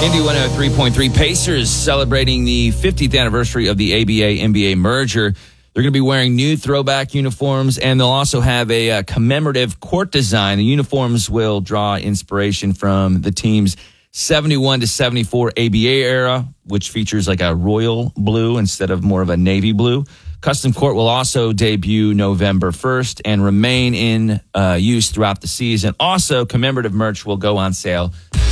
Indy 103.3 Pacers celebrating the 50th anniversary of the ABA-NBA merger. They're going to be wearing new throwback uniforms, and they'll also have a commemorative court design. The uniforms will draw inspiration from the team's 71 to 74 ABA era, which features like a royal blue instead of more of a navy blue. Custom court will also debut November 1st and remain in use throughout the season. Also, commemorative merch will go on sale